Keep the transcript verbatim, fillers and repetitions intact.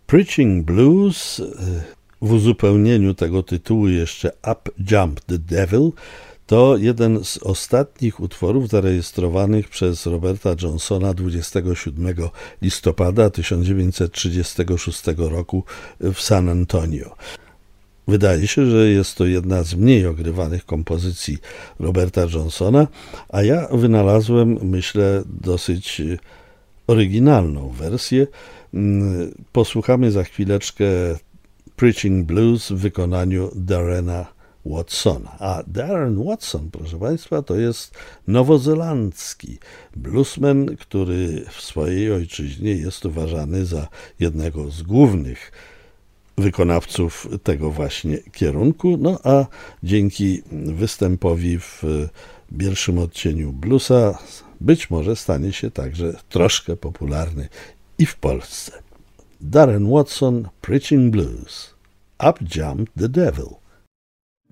Preaching Blues, w uzupełnieniu tego tytułu jeszcze Up Jumped the Devil, to jeden z ostatnich utworów zarejestrowanych przez Roberta Johnsona dwudziestego siódmego listopada tysiąc dziewięćset trzydziestego szóstego roku w San Antonio. Wydaje się, że jest to jedna z mniej ogrywanych kompozycji Roberta Johnsona, a ja wynalazłem, myślę, dosyć oryginalną wersję. Posłuchamy za chwileczkę Preaching Blues w wykonaniu Darrena Watsona. A Darren Watson, proszę Państwa, to jest nowozelandzki bluesman, który w swojej ojczyźnie jest uważany za jednego z głównych wykonawców tego właśnie kierunku, no a dzięki występowi w pierwszym odcieniu bluesa być może stanie się także troszkę popularny i w Polsce. Darren Watson, Preaching Blues. Up Jumped the Devil.